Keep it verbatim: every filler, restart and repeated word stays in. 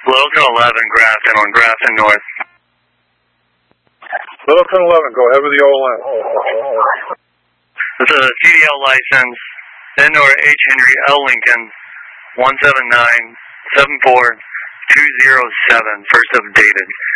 Littleton eleven, Grafton on Grafton North. Littleton eleven, go ahead with the O L N. This is a C D L license, N or H Henry L Lincoln, one seven nine seven four two zero seven, first updated.